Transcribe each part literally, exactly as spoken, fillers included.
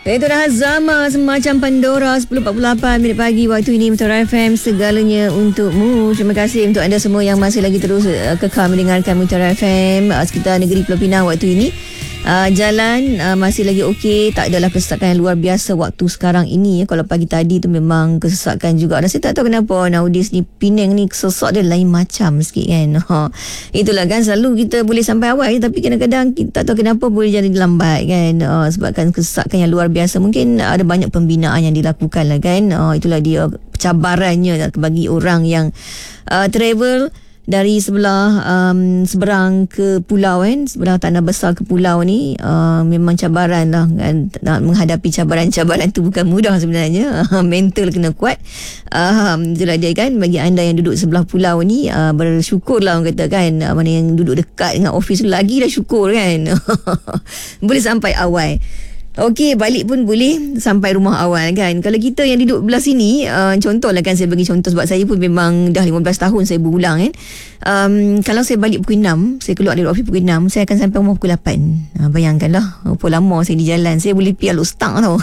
Itulah Zama semacam Pandora. Sepuluh empat puluh lapan minit pagi waktu ini, Mutiara F M, segalanya untukmu. Terima kasih untuk anda semua yang masih lagi terus uh, kekal mendengarkan Mutiara F M uh, sekitar negeri Pulau Pinang waktu ini. Uh, jalan uh, masih lagi okey, tak adalah kesesakan yang luar biasa waktu sekarang ini ya. Kalau pagi tadi tu memang kesesakan juga. Dan saya tak tahu kenapa nowadays ni Penang ni sesak dia lain macam sikit kan. Ha, itulah kan, selalu kita boleh sampai awal tapi kadang-kadang kita tak tahu kenapa boleh jadi lambat kan. Uh, sebabkan kesesakan yang luar biasa. Mungkin ada banyak pembinaan yang dilakukan lah kan. Uh, itulah dia cabarannya bagi orang yang uh, travel dari sebelah um, seberang ke pulau kan, seberang tanah besar ke pulau ni, uh, memang cabaran lah kan. Nak menghadapi cabaran-cabaran tu bukan mudah sebenarnya. Mental kena kuat. uh, itulah dia kan, bagi anda yang duduk sebelah pulau ni, uh, bersyukurlah orang kata kan. uh, mana yang duduk dekat dengan ofis lagi dah syukur kan. Boleh sampai awal. Okey, balik pun boleh sampai rumah awal kan. Kalau kita yang duduk belah sini, uh, contohlah kan, saya bagi contoh sebab saya pun memang dah lima belas tahun saya berulang kan. Um, kalau saya balik pukul enam, saya keluar dari ofis pukul enam, saya akan sampai rumah pukul lapan. Uh, bayangkanlah, berapa lama saya di jalan. Saya boleh pergi aluk stang tau.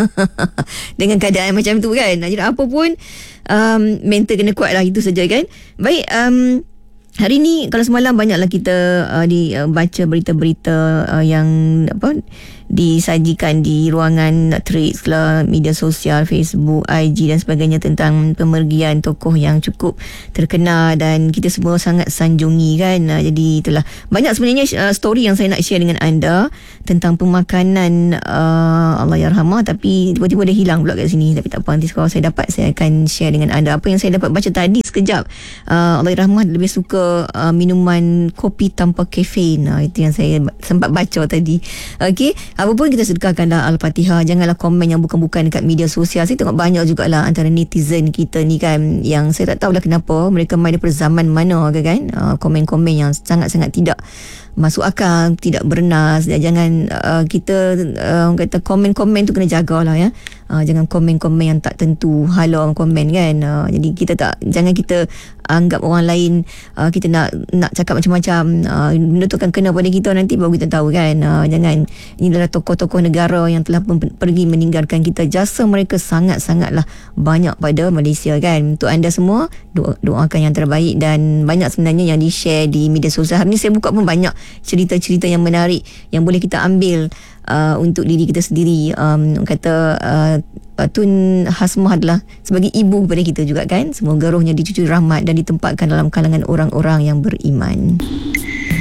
Dengan keadaan macam tu kan. Jadi apa pun, um, mental kena kuat lah, itu saja kan. Baik, um, hari ni kalau semalam banyaklah kita uh, di uh, baca berita-berita uh, yang apa disajikan di ruangan Threads lah, media sosial, Facebook, I G dan sebagainya tentang pemergian tokoh yang cukup terkenal dan kita semua sangat sanjungi kan. Uh, jadi itulah banyak sebenarnya uh, story yang saya nak share dengan anda tentang pemakanan uh, Allahyarhamah, tapi tiba-tiba dia hilang pula kat sini. Tapi tak apa, nanti kalau saya dapat saya akan share dengan anda. Apa yang saya dapat baca tadi sekejap, uh, Allahyarhamah lebih suka uh, minuman kopi tanpa kafein. Uh, itu yang saya sempat baca tadi. Okey, apa pun kita sedekahkanlah Al-Fatihah. Janganlah komen yang bukan-bukan dekat media sosial. Saya tengok banyak jugalah antara netizen kita ni kan, yang saya tak tahulah kenapa mereka main daripada zaman mana ke kan. Uh, komen-komen yang sangat-sangat tidak masuk akal, tidak bernas. Jangan uh, kita uh, kata komen-komen tu kena jagalah ya. Uh, jangan komen-komen yang tak tentu hala orang komen kan. Uh, jadi kita tak, jangan kita anggap orang lain uh, kita nak nak cakap macam-macam. Uh, benda tu akan kena pada kita nanti baru kita tahu kan. Uh, jangan, ini adalah tokoh-tokoh negara yang telah pergi meninggalkan kita. Jasa mereka sangat-sangatlah banyak pada Malaysia kan. Untuk anda semua, doa, doakan yang terbaik. Dan banyak sebenarnya yang di-share di media sosial. Hari ni saya buka pun banyak cerita-cerita yang menarik yang boleh kita ambil uh, untuk diri kita sendiri. Um, kata uh, Tun Hasmah adalah sebagai ibu kepada kita juga kan. Semoga rohnya dicucuri rahmat dan ditempatkan dalam kalangan orang-orang yang beriman.